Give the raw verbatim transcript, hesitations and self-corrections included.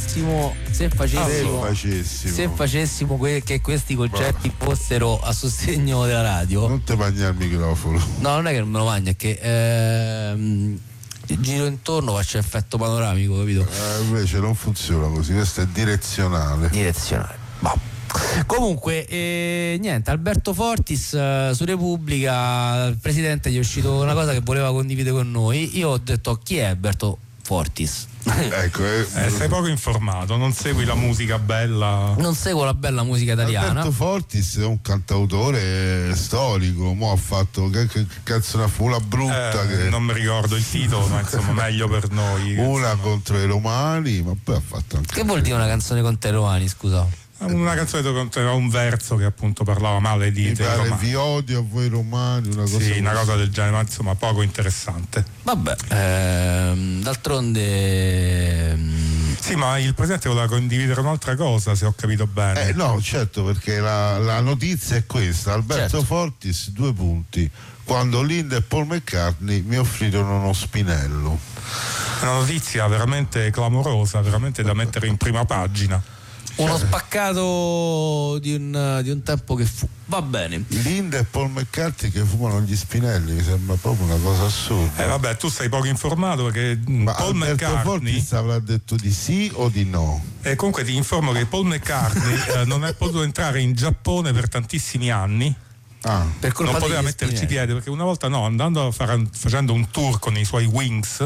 facessimo se facessimo se facessimo, se facessimo que- che questi concerti bah. fossero a sostegno della radio. Non te mangia il microfono. No, non è che non me lo mangia, è che ehm, giro intorno, faccio effetto panoramico, capito? Eh, invece non funziona così, questo è direzionale. Direzionale. Bah. Comunque eh, niente, Alberto Fortis eh, su Repubblica, il presidente gli è uscito una cosa che voleva condividere con noi. Io ho detto: chi è Alberto Fortis? Ecco, eh, eh, sei poco informato, non segui la musica bella. Non seguo la bella musica italiana. Alberto Fortis è un cantautore storico, mo ha fatto che, che canzone fu una brutta eh, che... non mi ricordo il titolo, ma insomma meglio per noi. Una insomma. Contro i romani, ma poi ha fatto anche... Che vuol dire una canzone contro i romani, scusa? Una canzone che conteneva un verso che appunto parlava male di Mi dei pare romani. Vi odio a voi romani, una cosa sì, una così. cosa del genere, ma insomma poco interessante. Vabbè, ehm, d'altronde ehm... sì, ma il presidente voleva condividere un'altra cosa, se ho capito bene. Eh no, certo, perché la, la notizia è questa: Alberto certo. Fortis, due punti. Quando Linda e Paul McCartney mi offrirono uno spinello. Una notizia veramente clamorosa, veramente da mettere in prima pagina. Uno spaccato di un, di un tempo che fu. Va bene. Linda e Paul McCartney che fumano gli spinelli, mi sembra proprio una cosa assurda. Eh vabbè, tu sei poco informato perché Ma Paul Alberto McCartney Fortis avrà detto di sì o di no? E comunque ti informo che Paul McCartney eh, non è potuto entrare in Giappone per tantissimi anni. Ah, per colpa non poteva degli metterci spinelli. piede perché una volta no, andando a fare, facendo un tour con i suoi Wings